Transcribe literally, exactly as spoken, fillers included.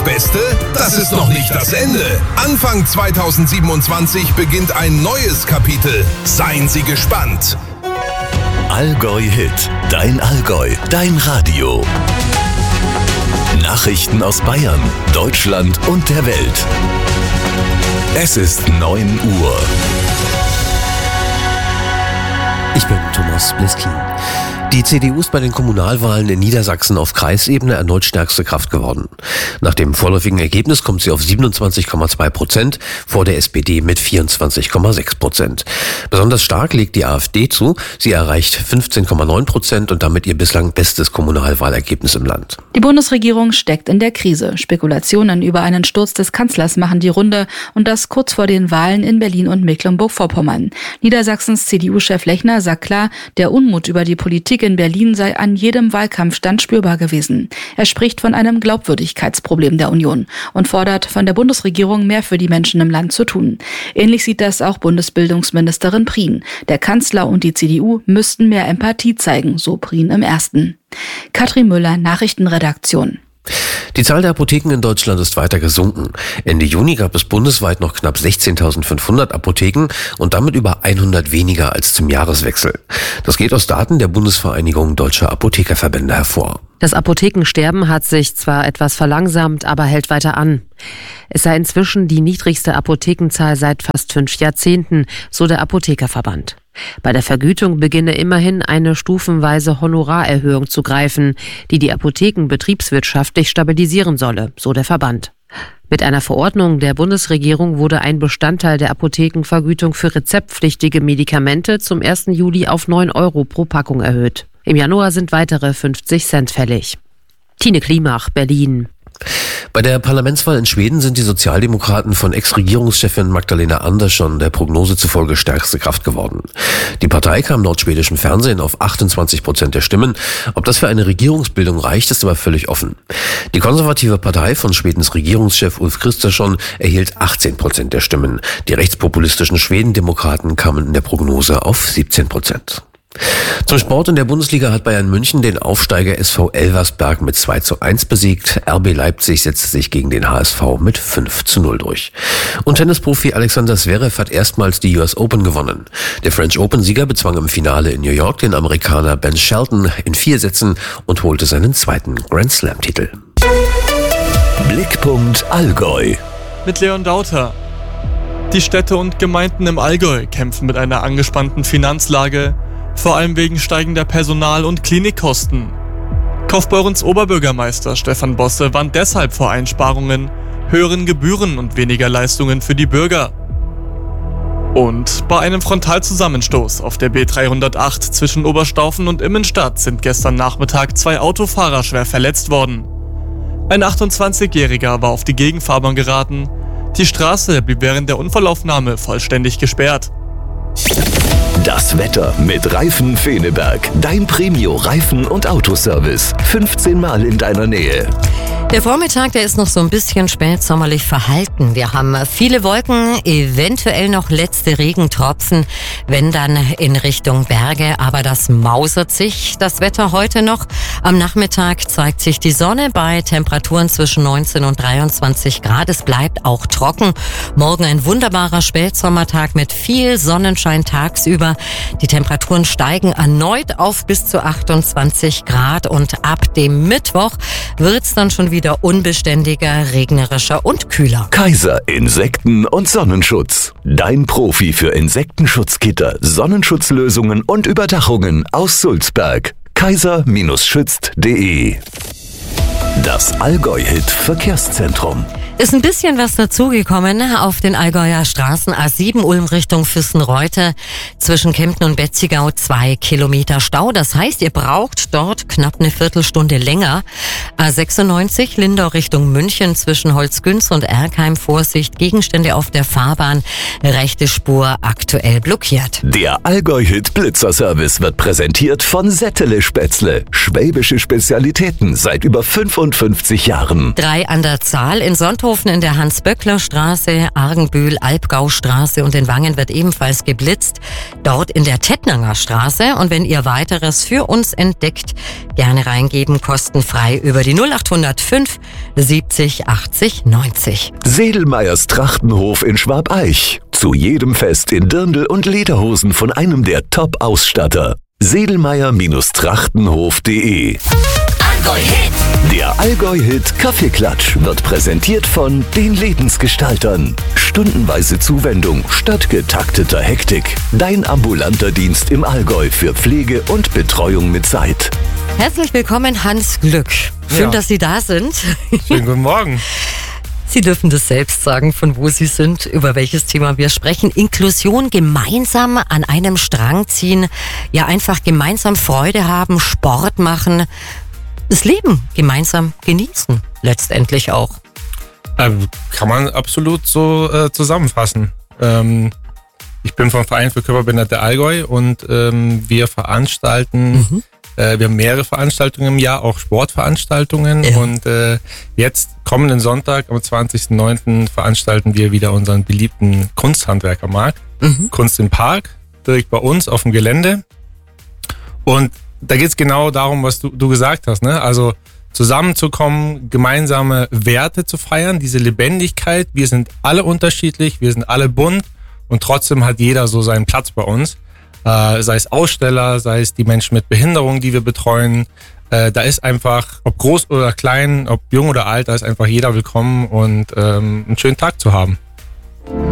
Beste? Das ist noch nicht das Ende. Anfang zweitausendsiebenundzwanzig beginnt ein neues Kapitel. Seien Sie gespannt. Allgäu Hit. Dein Allgäu. Dein Radio. Nachrichten aus Bayern, Deutschland und der Welt. Es ist neun Uhr. Ich bin Thomas Bliskin. Die C D U ist bei den Kommunalwahlen in Niedersachsen auf Kreisebene erneut stärkste Kraft geworden. Nach dem vorläufigen Ergebnis kommt sie auf siebenundzwanzig Komma zwei Prozent, vor der S P D mit vierundzwanzig Komma sechs Prozent. Besonders stark legt die AfD zu. Sie erreicht fünfzehn Komma neun Prozent und damit ihr bislang bestes Kommunalwahlergebnis im Land. Die Bundesregierung steckt in der Krise. Spekulationen über einen Sturz des Kanzlers machen die Runde und das kurz vor den Wahlen in Berlin und Mecklenburg-Vorpommern. Niedersachsens C D U-Chef Lechner sagt klar, der Unmut über die Politik in Berlin sei an jedem Wahlkampfstand spürbar gewesen. Er spricht von einem Glaubwürdigkeitsproblem der Union und fordert von der Bundesregierung mehr für die Menschen im Land zu tun. Ähnlich sieht das auch Bundesbildungsministerin Prien. Der Kanzler und die C D U müssten mehr Empathie zeigen, so Prien im Ersten. Katrin Müller, Nachrichtenredaktion. Die Zahl der Apotheken in Deutschland ist weiter gesunken. Ende Juni gab es bundesweit noch knapp sechzehntausendfünfhundert Apotheken und damit über hundert weniger als zum Jahreswechsel. Das geht aus Daten der Bundesvereinigung Deutscher Apothekerverbände hervor. Das Apothekensterben hat sich zwar etwas verlangsamt, aber hält weiter an. Es sei inzwischen die niedrigste Apothekenzahl seit fast fünf Jahrzehnten, so der Apothekerverband. Bei der Vergütung beginne immerhin eine stufenweise Honorarerhöhung zu greifen, die die Apotheken betriebswirtschaftlich stabilisieren solle, so der Verband. Mit einer Verordnung der Bundesregierung wurde ein Bestandteil der Apothekenvergütung für rezeptpflichtige Medikamente zum ersten Juli auf neun Euro pro Packung erhöht. Im Januar sind weitere fünfzig Cent fällig. Tine Klimach, Berlin. Bei der Parlamentswahl in Schweden sind die Sozialdemokraten von Ex-Regierungschefin Magdalena Andersson der Prognose zufolge stärkste Kraft geworden. Die Partei kam laut schwedischem Fernsehen auf achtundzwanzig Prozent der Stimmen. Ob das für eine Regierungsbildung reicht, ist aber völlig offen. Die konservative Partei von Schwedens Regierungschef Ulf Kristersson erhielt achtzehn Prozent der Stimmen. Die rechtspopulistischen Schwedendemokraten kamen in der Prognose auf siebzehn Prozent. Zum Sport: in der Bundesliga hat Bayern München den Aufsteiger S V Elversberg mit zwei zu eins besiegt. R B Leipzig setzte sich gegen den H S V mit fünf zu null durch. Und Tennisprofi Alexander Zverev hat erstmals die U S Open gewonnen. Der French Open-Sieger bezwang im Finale in New York den Amerikaner Ben Shelton in vier Sätzen und holte seinen zweiten Grand Slam-Titel. Blickpunkt Allgäu. Mit Leon Dauter. Die Städte und Gemeinden im Allgäu kämpfen mit einer angespannten Finanzlage, vor allem wegen steigender Personal- und Klinikkosten. Kaufbeurens Oberbürgermeister Stefan Bosse warnt deshalb vor Einsparungen, höheren Gebühren und weniger Leistungen für die Bürger. Und bei einem Frontalzusammenstoß auf der B dreihundertacht zwischen Oberstaufen und Immenstadt sind gestern Nachmittag zwei Autofahrer schwer verletzt worden. Ein achtundzwanzigjähriger war auf die Gegenfahrbahn geraten. Die Straße blieb während der Unfallaufnahme vollständig gesperrt. Das Wetter mit Reifen Feneberg. Dein Premio-Reifen- und Autoservice. fünfzehn Mal in deiner Nähe. Der Vormittag, der ist noch so ein bisschen spätsommerlich verhalten. Wir haben viele Wolken, eventuell noch letzte Regentropfen, wenn dann in Richtung Berge. Aber das mausert sich, das Wetter heute noch. Am Nachmittag zeigt sich die Sonne bei Temperaturen zwischen neunzehn und dreiundzwanzig Grad. Es bleibt auch trocken. Morgen ein wunderbarer Spätsommertag mit viel Sonnenschein tagsüber. Die Temperaturen steigen erneut auf bis zu achtundzwanzig Grad. Und ab dem Mittwoch wird's dann schon wieder unbeständiger, regnerischer und kühler. Kaiser Insekten- und Sonnenschutz. Dein Profi für Insektenschutzgitter, Sonnenschutzlösungen und Überdachungen aus Sulzberg. kaiser schützt punkt de. Das Allgäu-Hit Verkehrszentrum. Ist ein bisschen was dazugekommen auf den Allgäuer Straßen. A sieben Ulm Richtung Füssenreute zwischen Kempten und Betzigau zwei Kilometer Stau. Das heißt, ihr braucht dort knapp eine Viertelstunde länger. A sechsundneunzig Lindau Richtung München zwischen Holzgünz und Erkheim. Vorsicht, Gegenstände auf der Fahrbahn. Rechte Spur aktuell blockiert. Der Allgäu-Hit Blitzerservice wird präsentiert von Settele Spätzle. Schwäbische Spezialitäten seit über fünfundfünfzig Jahren. Drei an der Zahl in Sonthofen Pfaffenhofen in der Hans-Böckler-Straße, Argenbühl-Albgaustraße und in Wangen wird ebenfalls geblitzt. Dort in der Tettnanger Straße. Und wenn ihr weiteres für uns entdeckt, gerne reingeben, kostenfrei über die null acht null fünf siebzig achtzig neunzig. Sedelmeyers Trachtenhof in Schwabeich. Zu jedem Fest in Dirndl und Lederhosen von einem der Top-Ausstatter. Sedelmeyer-Trachtenhof punkt de. Der Allgäu-Hit Kaffeeklatsch wird präsentiert von den Lebensgestaltern. Stundenweise Zuwendung statt getakteter Hektik. Dein ambulanter Dienst im Allgäu für Pflege und Betreuung mit Zeit. Herzlich willkommen, Hans Glück. Schön, Ja. dass Sie da sind. Schönen guten Morgen. Sie dürfen das selbst sagen, von wo Sie sind, über welches Thema wir sprechen. Inklusion, gemeinsam an einem Strang ziehen, ja einfach gemeinsam Freude haben, Sport machen, das Leben gemeinsam genießen, letztendlich auch. Ähm, kann man absolut so äh, zusammenfassen. Ähm, ich bin vom Verein für Körperbehinderte Allgäu und ähm, wir veranstalten, Mhm. äh, wir haben mehrere Veranstaltungen im Jahr, auch Sportveranstaltungen. Ja. Und äh, jetzt kommenden Sonntag, am zwanzigsten neunten veranstalten wir wieder unseren beliebten Kunsthandwerkermarkt. Mhm. Kunst im Park, direkt bei uns auf dem Gelände. Und da geht es genau darum, was du, du gesagt hast, ne? Also zusammenzukommen, gemeinsame Werte zu feiern, diese Lebendigkeit. Wir sind alle unterschiedlich, wir sind alle bunt und trotzdem hat jeder so seinen Platz bei uns. Äh, sei es Aussteller, sei es die Menschen mit Behinderung, die wir betreuen. Äh, da ist einfach, ob groß oder klein, ob jung oder alt, da ist einfach jeder willkommen und ähm, einen schönen Tag zu haben.